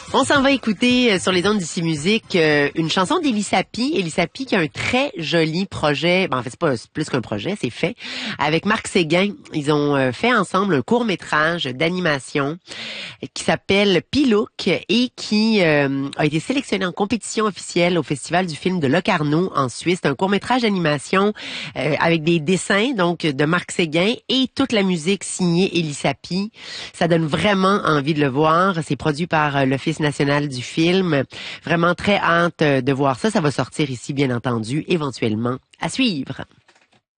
On s'en va écouter sur les ondes d'ici musique une chanson d'Élie Sapi. Élie Sapi qui a un très joli projet. En fait, c'est plus qu'un projet, c'est fait. Avec Marc Séguin, ils ont fait ensemble un court-métrage d'animation qui s'appelle Pilouk et qui a été sélectionné en compétition officielle au Festival du film de Locarno en Suisse. C'est un court-métrage d'animation avec des dessins donc de Marc Séguin et toute la musique signée Élie Sapi. Ça donne vraiment envie de le voir. C'est produit par l'Office national du film. Vraiment très hâte de voir ça. Ça va sortir ici, bien entendu, éventuellement à suivre.